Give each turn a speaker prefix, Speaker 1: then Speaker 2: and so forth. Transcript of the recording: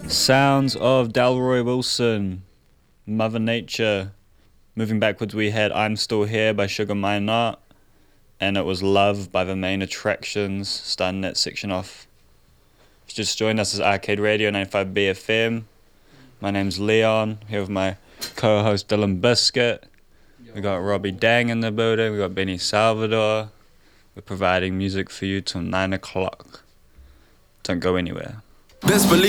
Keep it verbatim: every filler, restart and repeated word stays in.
Speaker 1: Sounds of Delroy Wilson, Mother Nature. Moving backwards, we had I'm Still Here by Sugar Minott, and it was Love by The Main Attractions, starting that section off. If you just joined us, as Arcade Radio ninety-five B F M. My name's Leon, here with my co-host Dylan Biscuit. We got Robbie Dang in the building, we got Benny Salvador. We're providing music for you till nine o'clock. Don't go anywhere.
Speaker 2: Best believe